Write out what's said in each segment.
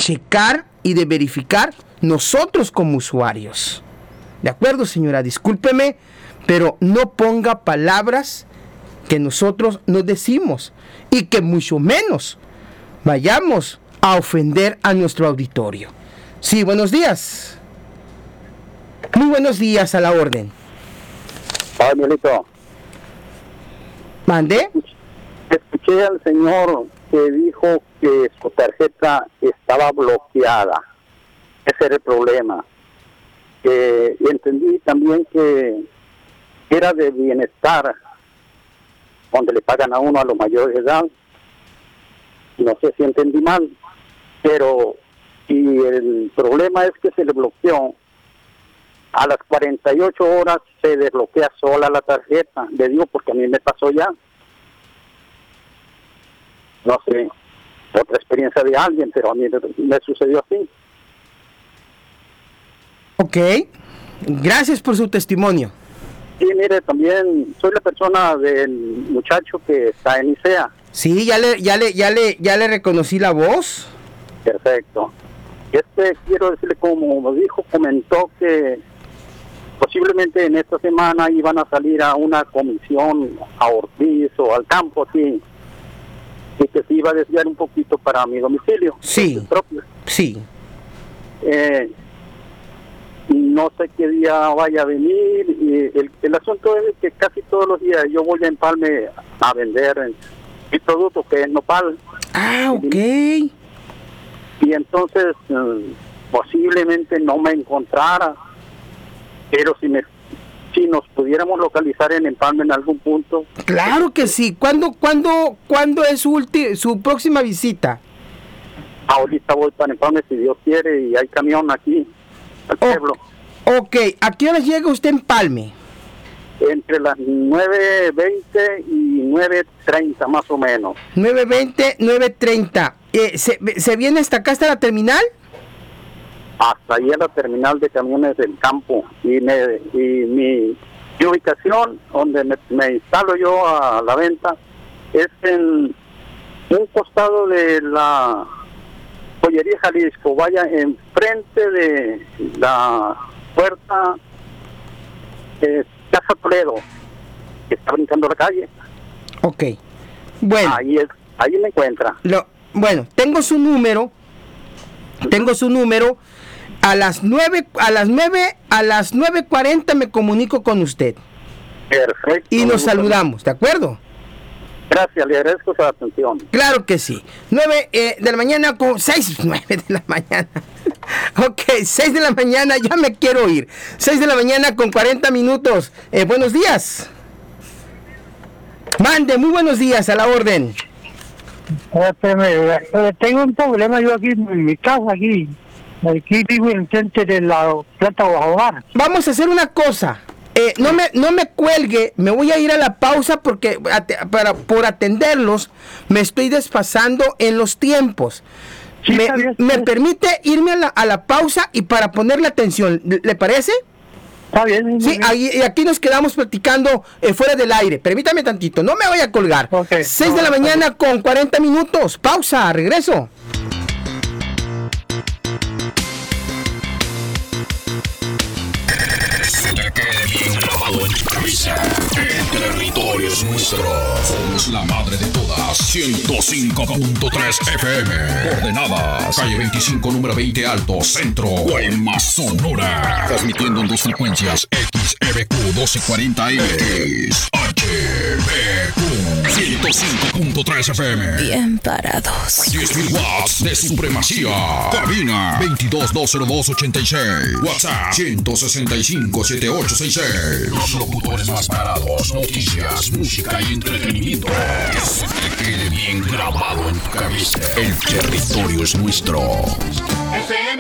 checar y de verificar nosotros como usuarios. ¿De acuerdo, señora? Discúlpeme, pero no ponga palabras que nosotros no decimos y que mucho menos vayamos a ofender a nuestro auditorio. Sí, buenos días. Muy buenos días, a la orden. Ay, Mielito. ¿Mande? Escuché al señor que dijo que su tarjeta estaba bloqueada. Ese era el problema. Y entendí también que era de bienestar, donde le pagan a uno a los mayores de edad. No sé si entendí mal, pero y el problema es que se le bloqueó. A las 48 horas se desbloquea sola la tarjeta. Le digo porque a mí me pasó ya. No sé, otra experiencia de alguien, pero a mí me sucedió así. Ok, gracias por su testimonio. Sí, mire, también soy la persona del muchacho que está en ICEA. Sí, ya le reconocí la voz. Perfecto. Quiero decirle, como comentó que posiblemente en esta semana iban a salir a una comisión a Ortiz o al campo, sí, y que se iba a desviar un poquito para mi domicilio. Sí, propio. sí. No sé qué día vaya a venir. Y el asunto es que casi todos los días yo voy a Empalme a vender mi producto, que es nopal. Ah, ok. Y entonces posiblemente no me encontrara, pero si nos pudiéramos localizar en Empalme en algún punto. Claro que sí. ¿Cuándo es su próxima visita? Ahorita voy para Empalme si Dios quiere, y hay camión aquí al pueblo. Ok, ¿a qué hora llega usted en Empalme? Entre las 9:20 y 9:30 más o menos. 9:20, 9:30. ¿Se viene hasta acá, hasta la terminal? Hasta ahí a la terminal de camiones del campo. Y mi ubicación, donde me instalo yo a la venta, es en un costado de la Joyería Jalisco. Vaya enfrente de la puerta Casa Toledo, que está brincando la calle. Ok. Bueno. Ahí me encuentra. Bueno, tengo su número. A las 9:40 me comunico con usted. Perfecto. Y nos saludamos, ¿de acuerdo? Gracias, le agradezco su atención. Claro que sí. 9 de la mañana con 6, 9 de la mañana. Ok, 6 de la mañana, ya me quiero ir. 6 de la mañana con 40 minutos. Buenos días. Mande, muy buenos días, a la orden. Tengo un problema yo aquí en mi casa, aquí vivo enfrente de la planta Bajobar. Vamos a hacer una cosa. No me cuelgue, me voy a ir a la pausa porque por atenderlos me estoy desfasando en los tiempos. Sí, ¿Me permite irme a la pausa y para ponerle atención? ¿Le parece? Está bien. Sí, aquí nos quedamos platicando fuera del aire. Permítame tantito, no me voy a colgar. Okay. 6 de la mañana con 40 minutos. Pausa, regreso. El territorio es nuestro. Somos la madre de todas. 105.3 FM. Coordenadas: calle 25, número 20 Alto, Centro, Guaymas, Sonora. Transmitiendo en dos frecuencias: XEBQ 1240M, HBQ 105.3 FM. Bien parados. 10.000 watts de supremacía. Cabina 22-202-86. WhatsApp 165-7866. Los locutores más parados. Noticias, música y entretenimiento. Que se te quede bien grabado en tu cabeza. El territorio es nuestro. FM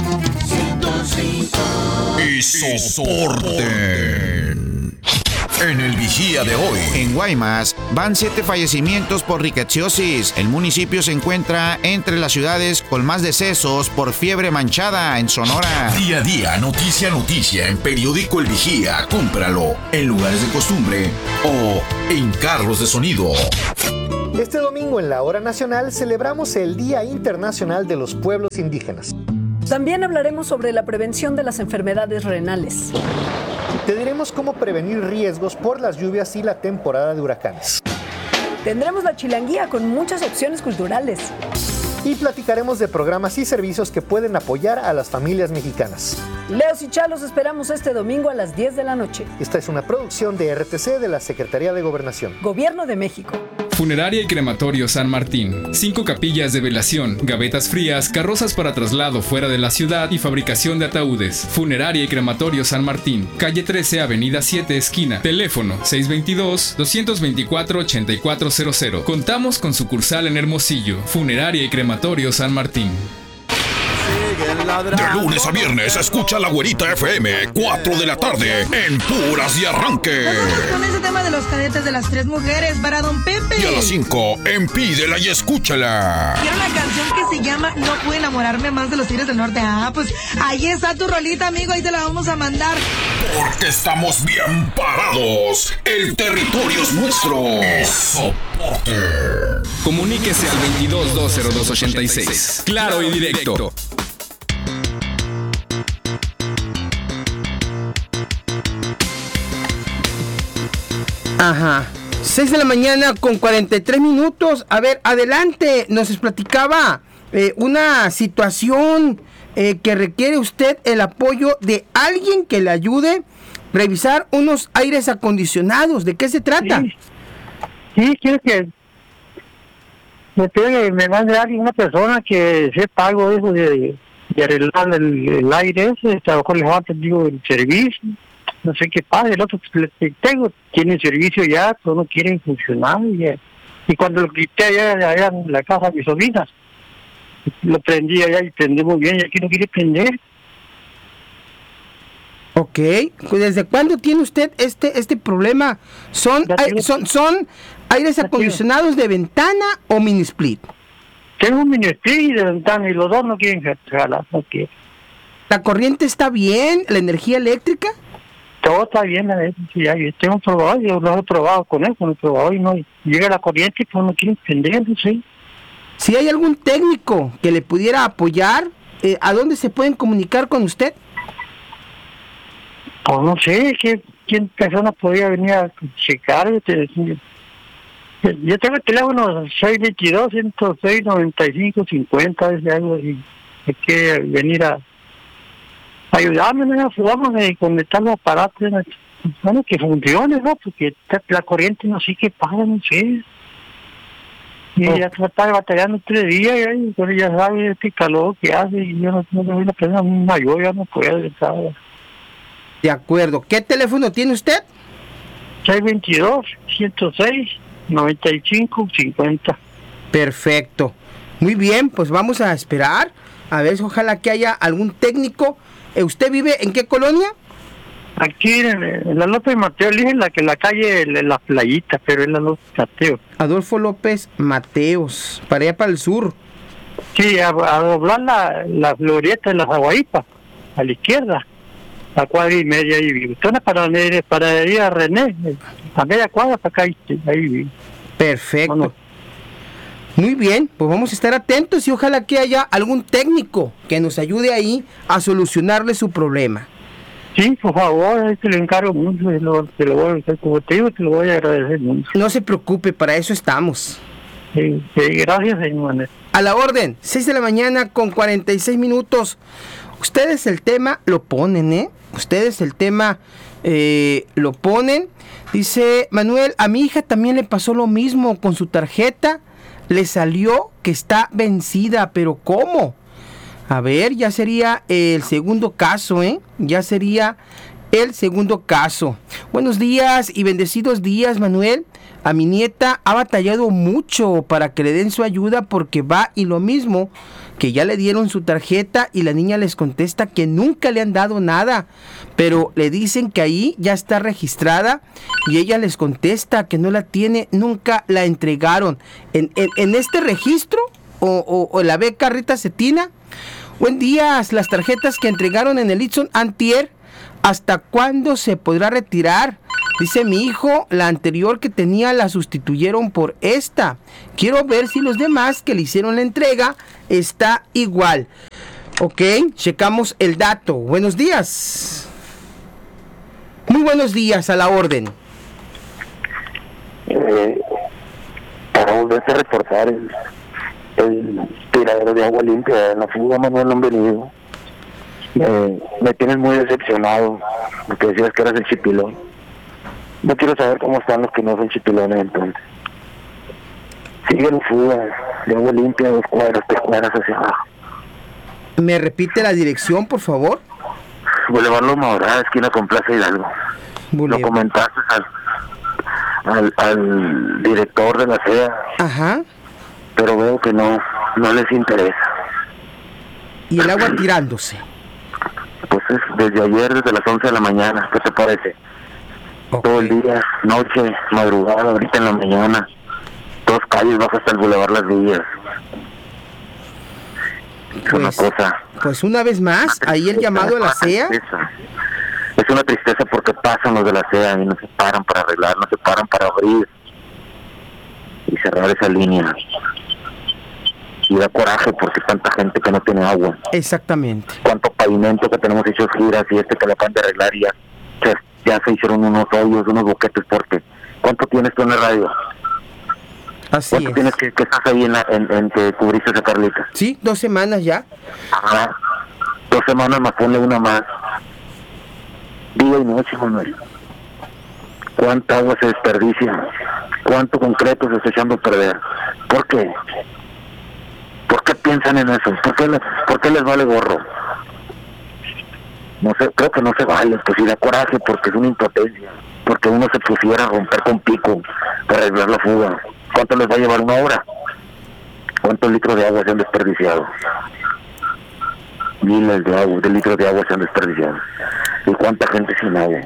105. Y soporten. En el Vigía de hoy. En Guaymas van 7 fallecimientos por rickettsiosis. El municipio se encuentra entre las ciudades con más decesos por fiebre manchada en Sonora. Día a día, noticia a noticia en Periódico El Vigía. Cómpralo en lugares de costumbre o en carros de sonido. Este domingo en la Hora Nacional celebramos el Día Internacional de los Pueblos Indígenas. También hablaremos sobre la prevención de las enfermedades renales. Te diremos cómo prevenir riesgos por las lluvias y la temporada de huracanes. Tendremos la chilanguía con muchas opciones culturales. Y platicaremos de programas y servicios que pueden apoyar a las familias mexicanas. Leos y Chalos esperamos este domingo a las 10 de la noche. Esta es una producción de RTC de la Secretaría de Gobernación. Gobierno de México. Funeraria y Crematorio San Martín. 5 capillas de velación, gavetas frías, carrozas para traslado fuera de la ciudad y fabricación de ataúdes. Funeraria y Crematorio San Martín. Calle 13, Avenida 7, esquina. Teléfono 622-224-8400. Contamos con sucursal en Hermosillo. Funeraria y Crematorio San Martín. De lunes a viernes, escucha La Güerita FM, 4 de la tarde, en Puras y Arranque. Con ese tema de los cadetes de las 3 mujeres para Don Pepe. Y a las 5, en Pídela y Escúchala. Quiero una canción que se llama No puedo enamorarme más de los Tigres del Norte. Ah, pues ahí está tu rolita, amigo, ahí te la vamos a mandar. Porque estamos bien parados. El territorio es nuestro. Soporte. Comuníquese al 22-202-86. Claro y directo. Ajá. 6 de la mañana con 43 minutos. A ver, adelante. Nos platicaba una situación que requiere usted el apoyo de alguien que le ayude a revisar unos aires acondicionados. ¿De qué se trata? Sí, quiero que me mande alguien, una persona que sepa algo de eso de arreglar el aire ese. A lo mejor les va a digo el servicio. No sé qué pasa, el otro que tengo tiene servicio ya, pero no quieren funcionar. Y cuando lo quité allá en la casa de mis sobrinas, lo prendí allá y prendí muy bien, y aquí no quiere prender. Ok, ¿desde cuándo tiene usted este problema? ¿Son aires acondicionados de ventana o mini split? Tengo un mini split y de ventana, y los dos no quieren jalar, no quieren. ¿La corriente está bien? ¿La energía eléctrica? Todo está bien, ya tengo un probador, yo lo he probado con él, con el probador, y no llega la corriente y pues no quieren prender, no sé. Si hay algún técnico que le pudiera apoyar, ¿a dónde se pueden comunicar con usted? Pues no sé, ¿quién persona podría venir a checar? Yo tengo el teléfono 622-106-9550, es algo así. Hay que venir a ayudarme, ¿no? Vamos a conectar los aparatos, bueno, que funcione, ¿no? Porque la corriente no sé qué pasa, no sé. Y ya está batallando 3 días, y bueno, ya sabe este calor que hace, y yo no soy una persona muy mayor, ya no puedo, ¿sabes? De acuerdo. ¿Qué teléfono tiene usted? 622-106-9550. Perfecto. Muy bien, pues vamos a esperar. A ver, ojalá que haya algún técnico. ¿Usted vive en qué colonia? Aquí en la López Mateo, en la calle La Playita, pero en la López Mateo. Adolfo López Mateos, para allá para el sur. Sí, a doblar la glorieta de las Aguaipas, a la izquierda, a 1.5 cuadras ahí vivo. Entonces para ir a René, a media cuadra para acá, ahí vivo. Perfecto. Bueno. Muy bien, pues vamos a estar atentos y ojalá que haya algún técnico que nos ayude ahí a solucionarle su problema. Sí, por favor, te lo encargo mucho, te lo voy a agradecer mucho. No se preocupe, para eso estamos. Sí, gracias, señor. A la orden, 6 de la mañana con 46 minutos. Ustedes el tema lo ponen, ¿eh? Ustedes el tema lo ponen. Dice Manuel, a mi hija también le pasó lo mismo con su tarjeta. Le salió que está vencida, pero ¿cómo? A ver, ya sería el segundo caso, ¿eh? Ya sería el segundo caso. Buenos días y bendecidos días, Manuel. A mi nieta ha batallado mucho para que le den su ayuda porque va y lo mismo, que ya le dieron su tarjeta y la niña les contesta que nunca le han dado nada, pero le dicen que ahí ya está registrada y ella les contesta que no la tiene, nunca la entregaron. En este registro o la beca Rita Cetina, buen día, las tarjetas que entregaron en el Itson antier, ¿hasta cuándo se podrá retirar? Dice, mi hijo, la anterior que tenía la sustituyeron por esta. Quiero ver si los demás que le hicieron la entrega está igual. Ok, checamos el dato. Buenos días. Muy buenos días, a la orden. Para volverse a reportar el tiradero de agua limpia en la fuga, Manuel, no han venido. Me tienen muy decepcionado, porque decías que eras el chipilón. No quiero saber cómo están los que no son chipilones entonces. Siguen fuga de agua limpia, 2 cuadras, 3 cuadras hacia abajo. ¿Me repite la dirección, por favor? Boulevard Los Madorada, esquina con Plaza Hidalgo. Lo comentaste al director de la CEA. Ajá. Pero veo que no les interesa. ¿Y el agua tirándose? Pues es desde ayer, desde las 11 de la mañana. ¿Qué te parece? Okay. Todo el día, noche, madrugada, ahorita en la mañana. 2 calles bajo hasta el Boulevard Las Villas. Es una cosa. Pues una vez más, ahí el llamado a la CEA. Es una tristeza porque pasan los de la CEA y no se paran para arreglar, no se paran para abrir y cerrar esa línea. Y da coraje porque tanta gente que no tiene agua. Exactamente. Cuánto pavimento que tenemos hecho giras y que lo acaban de arreglar y ya se hicieron unos hoyos, unos boquetes porque ¿cuánto tienes tú en la radio? Así ¿Cuánto es. tienes que estás ahí en que cubriste esa Carlita? Sí, 2 semanas ya. Ajá. 2 semanas más, ponle una más. Día y noche, Manuel. ¿Cuánta agua se desperdicia? ¿Cuánto concreto se está echando a perder? ¿Por qué? ¿Por qué piensan en eso? ¿Por qué les vale gorro? No sé, creo que no se vale, pues si da coraje porque es una impotencia, porque uno se pusiera a romper con pico para arreglar la fuga. ¿Cuánto les va a llevar una hora? ¿Cuántos litros de agua se han desperdiciado? Miles de litros de agua se han desperdiciado. ¿Y cuánta gente sin agua?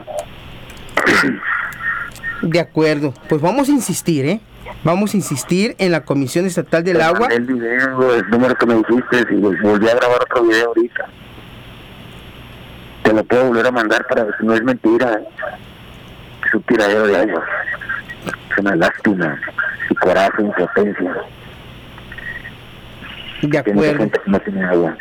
De acuerdo, pues vamos a insistir, ¿eh? Vamos a insistir en la Comisión Estatal del Agua. El video, el número que me dijiste, y volví a grabar otro video ahorita. Te lo puedo volver a mandar para ver si no es mentira. Es un tiradero de agua. Es una lástima, y coraje, impotencia. De acuerdo. Hay mucha gente que no tiene agua.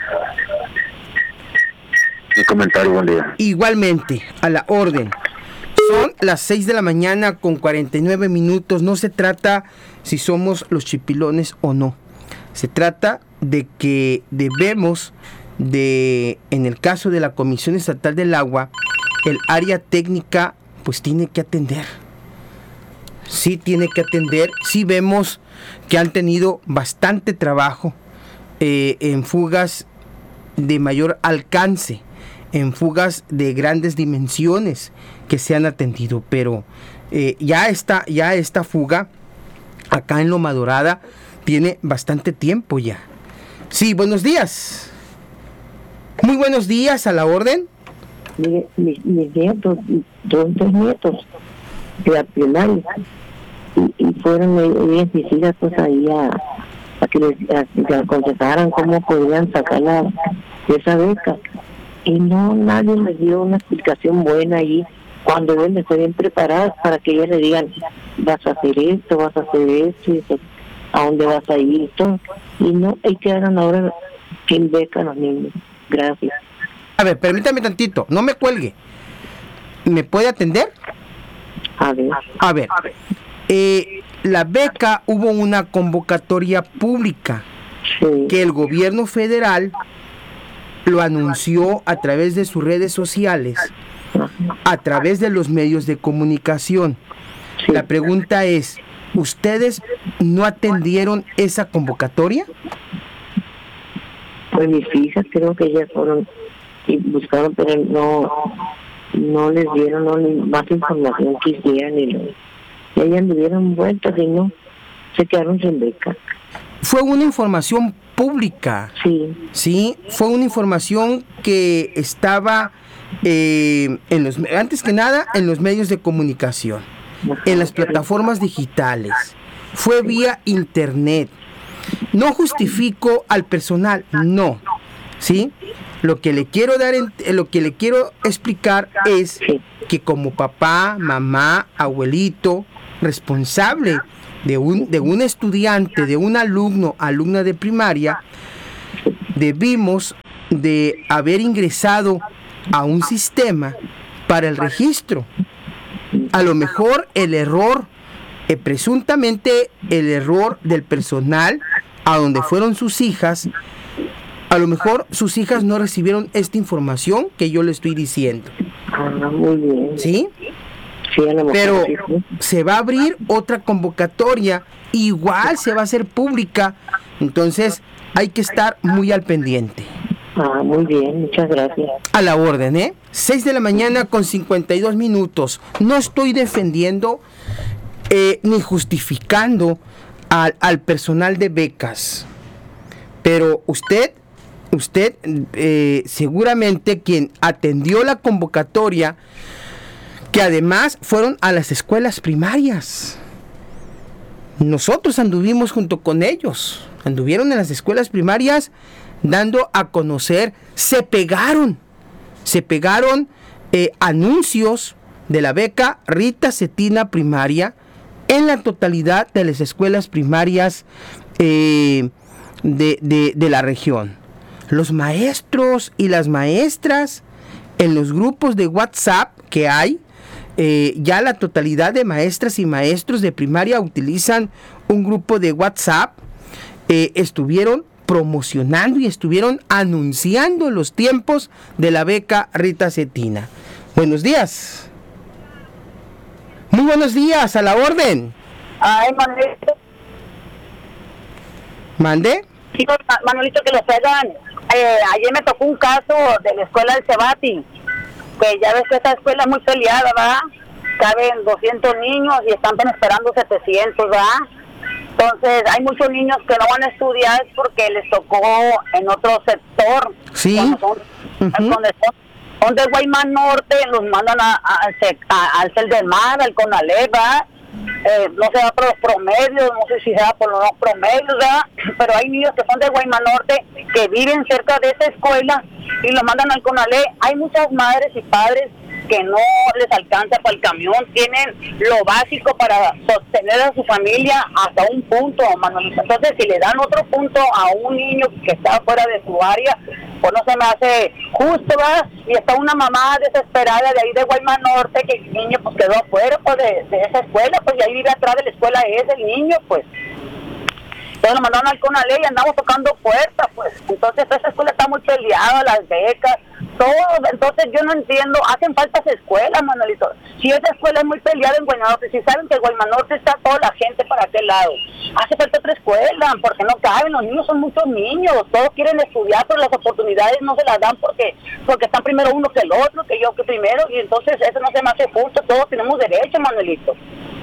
Mi comentario, buen día. Igualmente, a la orden. Son las 6 de la mañana con 49 minutos. No se trata si somos los chipilones o no. Se trata de que debemos en el caso de la Comisión Estatal del Agua, el área técnica pues tiene que atender. Sí tiene que atender. Sí vemos que han tenido bastante trabajo en fugas de mayor alcance, en fugas de grandes dimensiones que se han atendido, pero ya esta fuga acá en Loma Dorada tiene bastante tiempo ya. Sí, buenos días. Muy buenos días, a la orden. Mis nietos, 2 nietos de la primaria, y fueron ellas mis hijas pues ahí a que les aconsejaran cómo podían sacar esa beca, y nadie les dio una explicación buena ahí cuando ellos estén bien preparadas para que ellas le digan, vas a hacer esto, y eso, a dónde vas a ir, y todo, y no, hay que hagan ahora que becan a los niños. Gracias. A ver, permítame tantito, no me cuelgue. ¿Me puede atender? A ver. La beca, hubo una convocatoria pública que el gobierno federal lo anunció a través de sus redes sociales, a través de los medios de comunicación. La pregunta es, ¿ustedes no atendieron esa convocatoria? Pues mis hijas creo que ellas fueron y buscaron, pero no les dieron más información que hicieran, y ellas le dieron vueltas y no, se quedaron sin beca. Fue una información pública. Sí, fue una información que estaba antes que nada en los medios de comunicación, en las plataformas digitales, fue vía internet. No justifico al personal, no, ¿sí? Lo que le quiero explicar es que como papá, mamá, abuelito, responsable de un estudiante, de un alumna de primaria, debimos de haber ingresado a un sistema para el registro. A lo mejor el error, presuntamente el error del personal a donde fueron sus hijas, a lo mejor sus hijas no recibieron esta información que yo le estoy diciendo. Muy bien. ¿Sí? Sí, a lo mejor pero sí. se va a abrir otra convocatoria, igual se va a hacer pública, entonces hay que estar muy al pendiente. Muy bien, muchas gracias. A la orden, 6 de la mañana con 52 minutos. No estoy defendiendo ni justificando al personal de becas, pero usted seguramente quien atendió la convocatoria, que además fueron a las escuelas primarias. Nosotros anduvimos junto con ellos, anduvieron en las escuelas primarias dando a conocer, se pegaron anuncios de la beca Rita Cetina Primaria en la totalidad de las escuelas primarias de la región. Los maestros y las maestras en los grupos de WhatsApp que hay, ya la totalidad de maestras y maestros de primaria utilizan un grupo de WhatsApp, estuvieron promocionando y estuvieron anunciando los tiempos de la beca Rita Cetina. Buenos días. Muy buenos días, a la orden. Ay, Manolito. ¿Mande? Sí, Manolito, que lo pegan. Ayer me tocó un caso de la escuela del Cebati, que ya ves que esta escuela es muy peleada, ¿verdad? Caben 200 niños y están esperando 700, ¿verdad? Entonces hay muchos niños que no van a estudiar porque les tocó en otro sector. Sí. Son de Guaymas Norte, los mandan al CEL del Mar, al CONALEP, ¿verdad? No se va por los promedios, no sé si se va por los promedios, ¿verdad? Pero hay niños que son de Guaymas Norte que viven cerca de esa escuela y los mandan al CONALEP. Hay muchas madres y padres que no les alcanza para el camión, tienen lo básico para sostener a su familia hasta un punto, Manuelito. Entonces, si le dan otro punto a un niño que está fuera de su área, pues no se me hace justo, ¿verdad? Y está una mamá desesperada de ahí de Guaymas Norte, que el niño pues quedó afuera pues, de esa escuela, pues y ahí vive atrás de la escuela ese el niño, pues. Entonces lo mandaron al CONALEP y andamos tocando puertas, pues. Entonces esa escuela está muy peleada, las becas, todo. Entonces yo no entiendo, hacen falta escuelas, Manuelito. Si esa escuela es muy peleada en Guaymas Norte, si saben que en Guaymas Norte está toda la gente para aquel lado, hace falta otra escuela, porque no caben, los niños son muchos niños, todos quieren estudiar, pero las oportunidades no se las dan porque están primero uno que el otro, que yo que primero, y entonces eso no se me hace justo, todos tenemos derecho, Manuelito.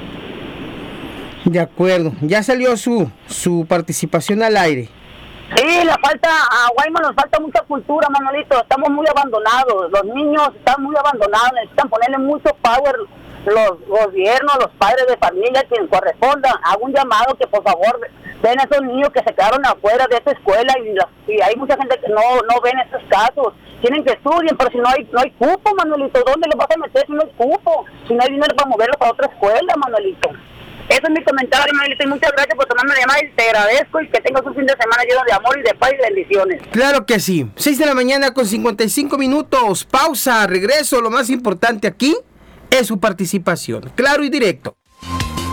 De acuerdo, ya salió su participación al aire. Sí, a Guaymas nos falta mucha cultura, Manolito, estamos muy abandonados, los niños están muy abandonados, necesitan ponerle mucho power los gobiernos, los padres de familia, quien corresponda. Hago un llamado que por favor ven a esos niños que se quedaron afuera de esta escuela y hay mucha gente que no ven estos casos. Tienen que estudiar, pero si no hay cupo, Manolito, ¿dónde los vas a meter si no hay cupo? Si no hay dinero para moverlos para otra escuela, Manolito. Eso es mi comentario, Manolito, y muchas gracias por tomarme la llamada y te agradezco y que tengas un fin de semana lleno de amor y de paz y bendiciones. Claro que sí. 6 de la mañana con 55 minutos. Pausa, regreso. Lo más importante aquí es su participación. Claro y directo.